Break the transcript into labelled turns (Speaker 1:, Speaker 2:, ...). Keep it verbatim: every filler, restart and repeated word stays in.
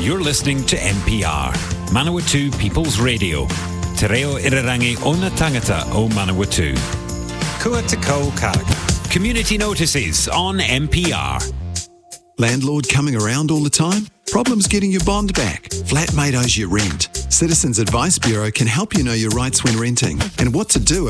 Speaker 1: You're listening to N P R, Manawatu People's Radio. Te reo irarangi o na tangata o Manawatu. Kua te kau karaka. Community notices on N P R.
Speaker 2: Landlord coming around all the time? Problems getting your bond back? Flatmate owes you rent? Citizens Advice Bureau can help you know your rights when renting and what to do